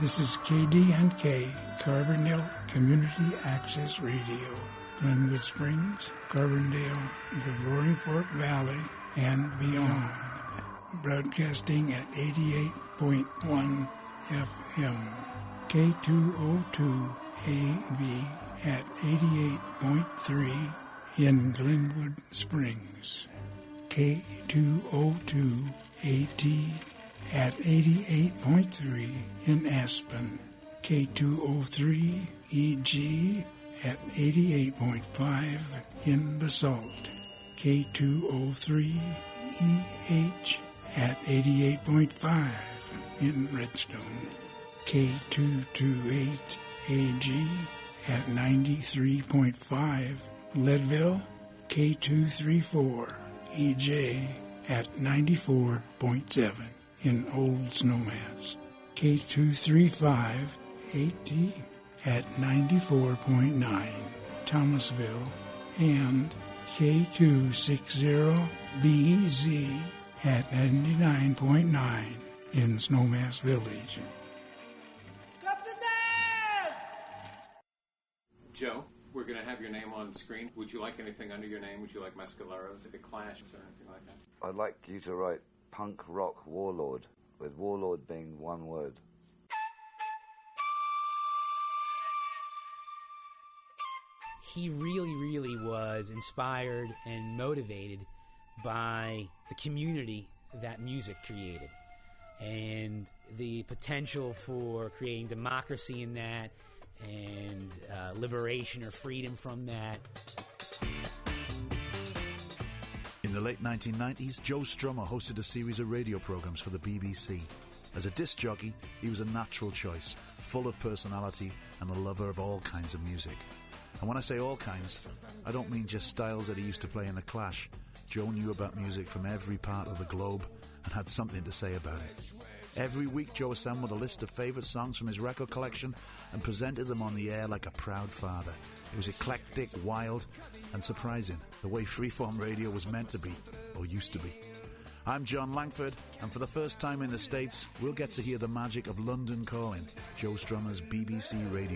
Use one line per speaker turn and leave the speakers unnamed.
This is KD&K, Carbondale Community Access Radio, Glenwood Springs, Carbondale, the Roaring Fork Valley, and beyond. Broadcasting at 88.1 FM, K202AV at 88.3 in Glenwood Springs, K202AT at 88.3 in Aspen, K203EG at 88.5 in Basalt, K203EH at 88.5 in Redstone, K228AG at 93.5 Leadville, K234EJ at 94.7 in Old Snowmass, K235AT at 94.9 Thomasville, and K260BZ at 99.9 in Snowmass Village.
Joe, we're going to have your name on screen. Would you like anything under your name? Would you like Mescaleros, The Clash, or anything like that?
I'd like you to write punk rock warlord, with warlord being one word.
He really was inspired and motivated by the community that music created and the potential for creating democracy in that and liberation or freedom from that.
In the late 1990s, Joe Strummer hosted a series of radio programs for the BBC. As a disc jockey, he was a natural choice, full of personality and a lover of all kinds of music. And when I say all kinds, I don't mean just styles that he used to play in The Clash. Joe knew about music from every part of the globe and had something to say about it. Every week, Joe assembled a list of favourite songs from his record collection and presented them on the air like a proud father. It was eclectic, wild, and surprising, the way freeform radio was meant to be, or used to be. I'm John Langford, and for the first time in the States, we'll get to hear the magic of London Calling, Joe Strummer's BBC radio.